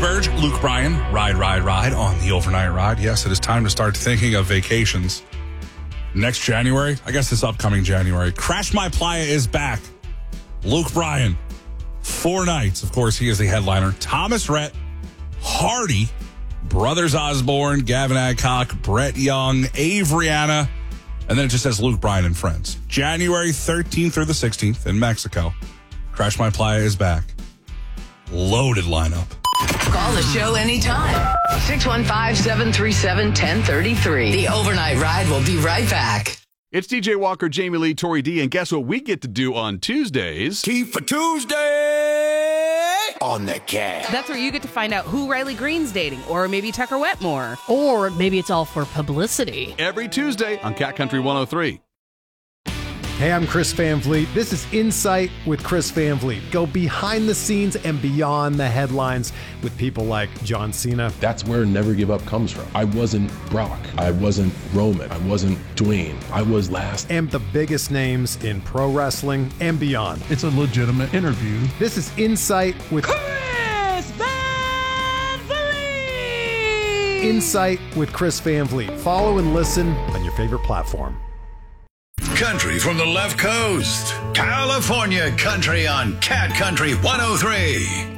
Burge, Luke Bryan, ride on the overnight ride. Yes, it is time to start thinking of vacations. Next January, I guess this upcoming January, Crash My Playa is back. Luke Bryan, 4 nights. Of course, he is the headliner. Thomas Rhett, Hardy, Brothers Osborne, Gavin Adcock, Brett Young, Avriana, and then it just says Luke Bryan and Friends. January 13th through the 16th in Mexico. Crash My Playa is back. Loaded lineup. Call the show anytime. 615-737-1033. The Overnight Ride will be right back. It's DJ Walker, Jamie Lee, Tori D, and guess what we get to do on Tuesdays? Tea for Tuesday on the Cat. That's where you get to find out who Riley Green's dating, or maybe Tucker Wetmore. Or maybe it's all for publicity. Every Tuesday on Cat Country 103. Hey, I'm Chris Van Vliet. This is Insight with Chris Van Vliet. Go behind the scenes and beyond the headlines with people like John Cena. That's where Never Give Up comes from. I wasn't Brock. I wasn't Roman. I wasn't Dwayne. I was last. And the biggest names in pro wrestling and beyond. It's a legitimate interview. This is Insight with Chris Van Vliet! Insight with Chris Van Vliet. Follow and listen on your favorite platform. Country from the left coast. California country on Cat Country 103.